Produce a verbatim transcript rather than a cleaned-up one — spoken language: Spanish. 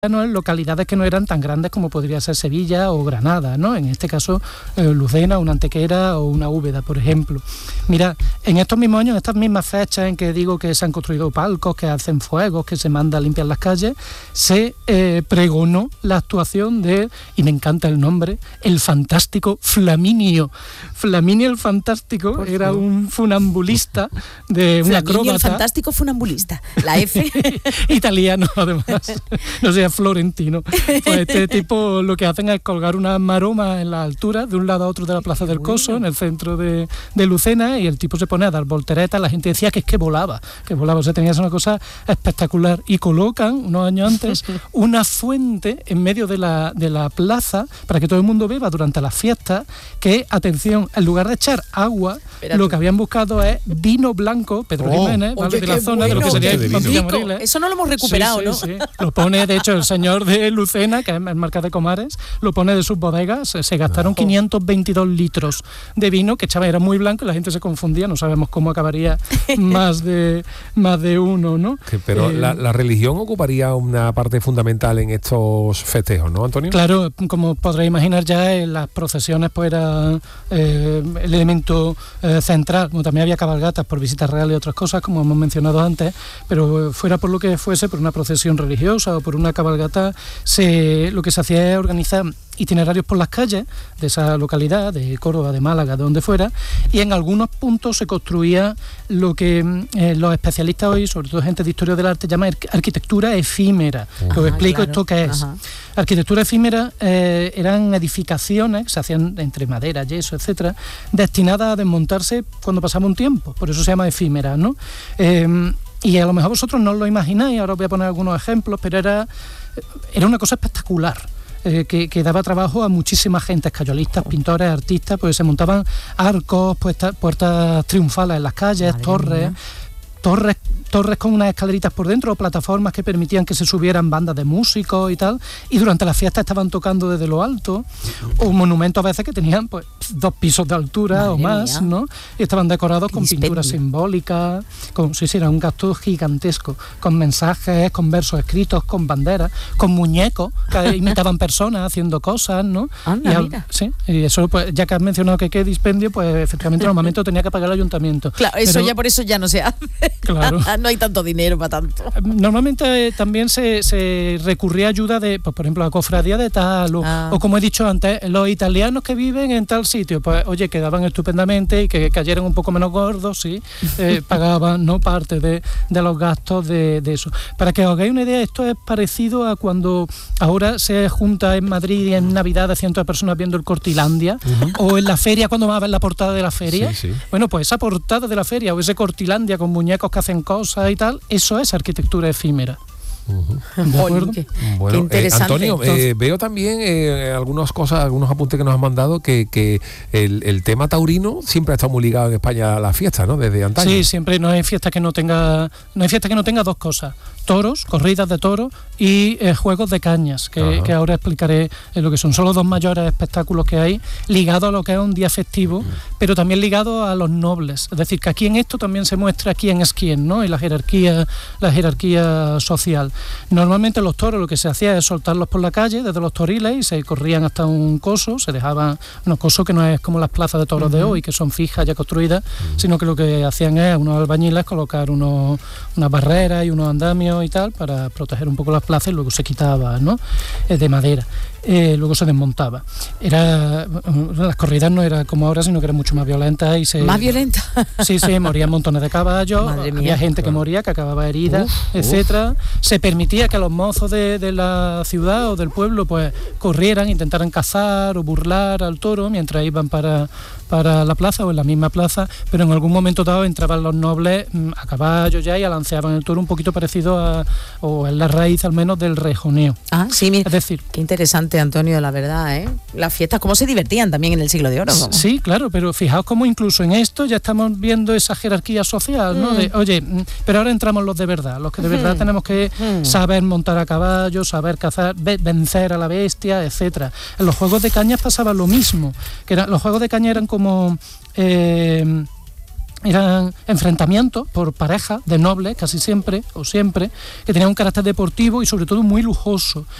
en localidades que no eran tan grandes como podría ser Sevilla o Granada, ¿no? En este caso, eh, Lucena, una Antequera o una Úbeda, por ejemplo. Mira, en estos mismos años, en estas mismas fechas en que digo que se han construido palcos, que hacen fuegos, que se manda a limpiar las calles, se eh, pregonó la actuación de, y me encanta el nombre, el fantástico Flaminio. Flaminio el Fantástico por era favor. un funambulista, de un acróbata. Flaminio el Fantástico funambulista, la F. Italiano, además. No sé, florentino. Pues este tipo lo que hacen es colgar una maroma en la altura, de un lado a otro de la Plaza del Coso, en el centro de, de Lucena, y el tipo se pone a dar volteretas. La gente decía que es que volaba, que volaba, o sea, tenía una cosa espectacular. Y colocan, unos años antes, una fuente en medio de la, de la plaza para que todo el mundo beba durante las fiestas, que, atención, en lugar de echar agua, Espérate. lo que habían buscado es vino blanco, Pedro oh, Jiménez, ¿vale? de la zona, bueno, de lo que sería el Montilla Moriles. Eso no lo hemos recuperado, sí, ¿no? Sí, sí. Lo pone, de hecho, el señor de Lucena, que es el marca de Comares, lo pone de sus bodegas. Se, se gastaron oh. quinientos veintidós litros de vino, que chaval, era muy blanco y la gente se confundía, no sabemos cómo acabaría más de más de uno, ¿no? Que, pero eh, la, la religión ocuparía una parte fundamental en estos festejos, ¿no, Antonio? Claro, como podréis imaginar ya, en las procesiones pues era eh, el elemento eh, central. Bueno, también había cabalgatas por visitas reales y otras cosas, como hemos mencionado antes, pero fuera por lo que fuese, por una procesión religiosa o por una cabalgata, se, lo que se hacía es organizar itinerarios por las calles de esa localidad, de Córdoba, de Málaga, de donde fuera, y en algunos puntos se construía lo que eh, los especialistas hoy, sobre todo gente de historia del arte, llaman arquitectura efímera. Ajá, os explico claro. esto qué es. Ajá. Arquitectura efímera eh, eran edificaciones que se hacían entre madera, yeso, etcétera, destinadas a desmontarse cuando pasaba un tiempo, por eso se llama efímera, ¿no? Eh, y a lo mejor vosotros no lo imagináis, ahora os voy a poner algunos ejemplos, pero era, era una cosa espectacular. Eh, que, que daba trabajo a muchísima gente, escayolistas, pintores, artistas, pues se montaban arcos, puertas, puertas triunfales en las calles, Madre torres, mía. torres torres con unas escaleritas por dentro o plataformas que permitían que se subieran bandas de músicos y tal, y durante la fiesta estaban tocando desde lo alto, o monumentos a veces que tenían pues dos pisos de altura Madre o más, mía. ¿no? Y estaban decorados con pinturas simbólicas, con, sí, sí, era un gasto gigantesco, con mensajes, con versos escritos, con banderas, con muñecos que imitaban personas haciendo cosas, ¿no? Anda, y, al, mira. Sí, y eso, pues, ya que has mencionado que qué dispendio, pues efectivamente en el momento tenía que pagar el ayuntamiento. Claro, eso Pero, ya por eso ya no se hace. Claro. No hay tanto dinero para tanto. Normalmente eh, también se, se recurría a ayuda de, pues, por ejemplo, a cofradía de tal, o, ah. o como he dicho antes, los italianos que viven en tal sitio, pues oye, quedaban estupendamente y que cayeran un poco menos gordos, sí, eh, pagaban no parte de, de los gastos de, de eso. Para que os hagáis una idea, esto es parecido a cuando ahora se junta en Madrid y en Navidad cientos de personas viendo el Cortilandia, uh-huh. o en la feria cuando van a ver la portada de la feria. Sí, sí. Bueno, pues esa portada de la feria o ese Cortilandia con muñecos que hacen cosas y tal, eso es arquitectura efímera. Uh-huh. ¿De acuerdo? Qué, bueno, qué interesante. Eh, Antonio, Entonces, eh, veo también eh, algunas cosas, algunos apuntes que nos han mandado que, que el, el tema taurino siempre ha estado muy ligado en España a la fiesta, ¿no? Desde antaño. Sí, siempre no hay fiesta que no tenga, no hay fiesta que no tenga dos cosas: toros, corridas de toros y eh, juegos de cañas, que, que ahora explicaré eh, lo que son. Son los dos mayores espectáculos que hay, ligados a lo que es un día festivo, uh-huh. pero también ligados a los nobles. Es decir, que aquí en esto también se muestra quién es quién, ¿no? Y la jerarquía, la jerarquía social. Normalmente los toros lo que se hacía es soltarlos por la calle desde los toriles y se corrían hasta un coso, se dejaban unos cosos que no es como las plazas de toros uh-huh. de hoy, que son fijas ya construidas, uh-huh. sino que lo que hacían es unos albañiles colocar unos, unas barreras y unos andamios y tal para proteger un poco las plazas, y luego se quitaba, ¿no? Eh, de madera. Eh, luego se desmontaba. Era, las corridas no eran como ahora, sino que eran mucho más violentas y se... ¿Más violentas? Sí, sí, morían montones de caballos, había gente claro. que moría, que acababa herida, uf, etcétera. Uf. Se permitía que los mozos de, de la ciudad o del pueblo pues corrieran, intentaran cazar o burlar al toro mientras iban para, para la plaza o en la misma plaza, pero en algún momento dado entraban los nobles a caballo ya y alanceaban el toro un poquito parecido a, o en la raíz al menos del rejoneo. Ah, sí, mira, es decir, qué interesante, Antonio, la verdad, ¿eh? Las fiestas, cómo se divertían también en el siglo de oro. ¿Cómo? Sí, claro, pero fijaos cómo incluso en esto ya estamos viendo esa jerarquía social, ¿no? Mm. De, oye, pero ahora entramos los de verdad, los que de verdad mm. tenemos que mm. saber montar a caballo, saber cazar, vencer a la bestia, etcétera. En los juegos de cañas pasaba lo mismo, que era, los juegos de caña eran como... Eh, eran enfrentamientos por parejas de nobles, casi siempre, o siempre, que tenían un carácter deportivo y sobre todo muy lujoso.